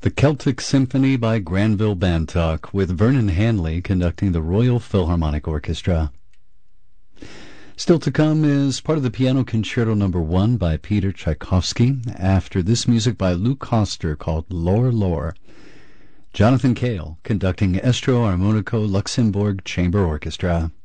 The Celtic Symphony by Granville Bantock, with Vernon Hanley conducting the Royal Philharmonic Orchestra. Still to come is part of the Piano Concerto No. 1 by Peter Tchaikovsky. After this, music by Lou Koster called Lore Lore. Jonathan Cale conducting Estro Armonico Luxembourg Chamber Orchestra.